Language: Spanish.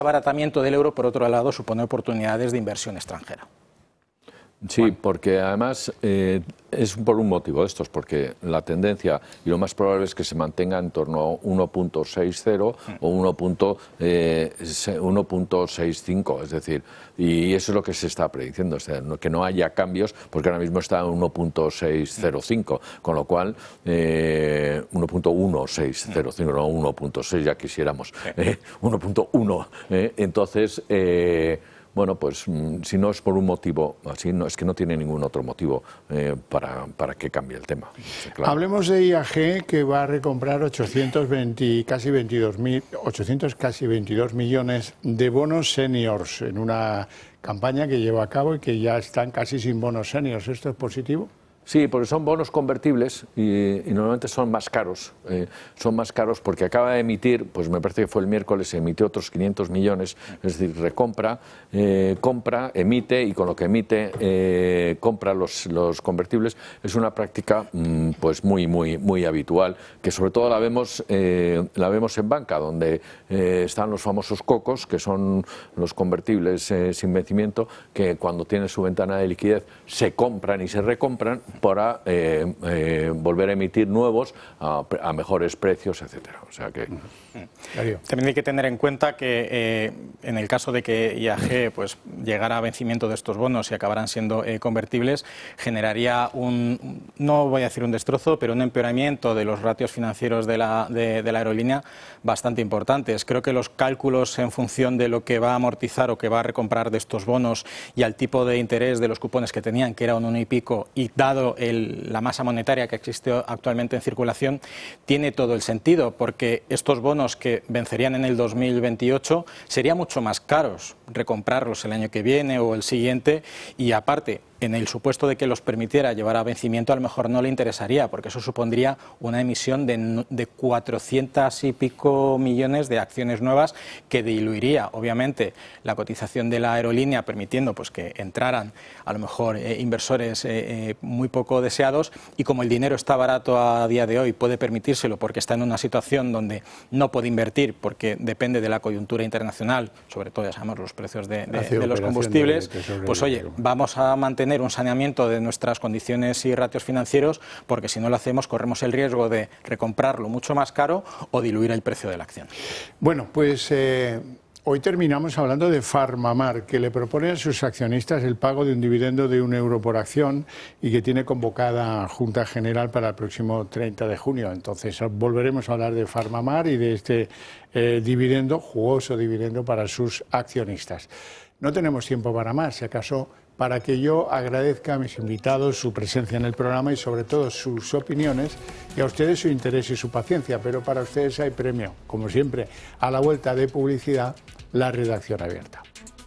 abaratamiento del euro, por otro lado, supone oportunidades de inversión extranjera. Sí, porque además es por un motivo de estos, porque la tendencia y lo más probable es que se mantenga en torno a 1.60 o 1.65, es decir, y eso es lo que se está prediciendo, o sea, que no haya cambios, porque ahora mismo está en 1.605, con lo cual 1.1605, no 1.6, ya quisiéramos, 1.1, entonces... bueno, pues si no es por un motivo así, no, es que no tiene ningún otro motivo para que cambie el tema. Sí, claro. Hablemos de IAG, que va a recomprar 822 millones de bonos seniors en una campaña que lleva a cabo y que ya están casi sin bonos seniors. ¿Esto es positivo? Sí, porque son bonos convertibles y normalmente son más caros. Son más caros porque acaba de emitir, pues me parece que fue el miércoles, emitió otros 500 millones, es decir, recompra, compra, emite y con lo que emite compra los convertibles. Es una práctica pues muy habitual, que sobre todo la vemos en banca, donde están los famosos cocos, que son los convertibles sin vencimiento, que cuando tienen su ventana de liquidez se compran y se recompran para volver a emitir nuevos a mejores precios, etcétera. O sea que... También hay que tener en cuenta que en el caso de que IAG pues, llegara a vencimiento de estos bonos y acabaran siendo convertibles, generaría no voy a decir un destrozo, pero un empeoramiento de los ratios financieros de la aerolínea bastante importantes. Creo que los cálculos en función de lo que va a amortizar o que va a recomprar de estos bonos y al tipo de interés de los cupones que tenían, que era un 1 y pico, y dado la masa monetaria que existe actualmente en circulación, tiene todo el sentido, porque estos bonos que vencerían en el 2028 sería mucho más caros recomprarlos el año que viene o el siguiente, y aparte, en el supuesto de que los permitiera llevar a vencimiento, a lo mejor no le interesaría, porque eso supondría una emisión de 400 y pico millones de acciones nuevas, que diluiría obviamente la cotización de la aerolínea, permitiendo pues que entraran a lo mejor inversores muy poco deseados, y como el dinero está barato a día de hoy, puede permitírselo porque está en una situación donde no puede invertir porque depende de la coyuntura internacional, sobre todo ya sabemos los precios de los combustibles, pues oye, vamos a mantener un saneamiento de nuestras condiciones y ratios financieros, porque si no lo hacemos corremos el riesgo de recomprarlo mucho más caro o diluir el precio de la acción. Bueno, pues hoy terminamos hablando de Farmamar, que le propone a sus accionistas el pago de un dividendo de €1 por acción y que tiene convocada Junta General para el próximo 30 de junio. Entonces volveremos a hablar de Farmamar y de este dividendo, jugoso dividendo para sus accionistas. No tenemos tiempo para más, si acaso para que yo agradezca a mis invitados su presencia en el programa y sobre todo sus opiniones, y a ustedes su interés y su paciencia, pero para ustedes hay premio, como siempre, a la vuelta de publicidad, la redacción abierta.